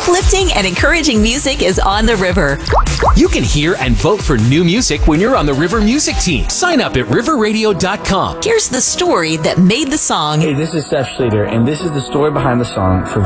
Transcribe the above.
Uplifting and encouraging music is on the river. You can hear and vote for new music when you're on the River Music Team. Sign up at riverradio.com. Here's the story that made the song. Hey, this is Seth Schrader, and this is the story behind the song for